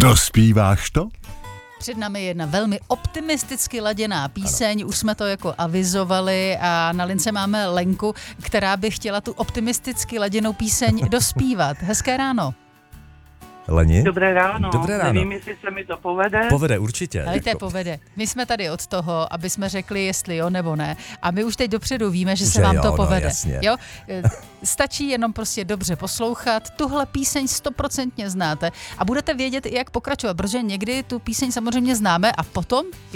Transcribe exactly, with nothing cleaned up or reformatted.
Dospíváš to? Před námi je jedna velmi optimisticky laděná píseň, ano. Už jsme to jako avizovali a na lince máme Lenku, která by chtěla tu optimisticky laděnou píseň dospívat. Hezké ráno. Leni? Dobré ráno. Dobré ráno. Nevím, jestli se mi to povede. Povede, určitě. Hejte, povede. My jsme tady od toho, aby jsme řekli, jestli jo nebo ne. A my už teď dopředu víme, že se Že vám jo, to no, povede. jasně. Jo? Stačí jenom prostě dobře poslouchat. Tuhle píseň stoprocentně znáte a budete vědět, jak pokračovat, protože někdy tu píseň samozřejmě známe a potom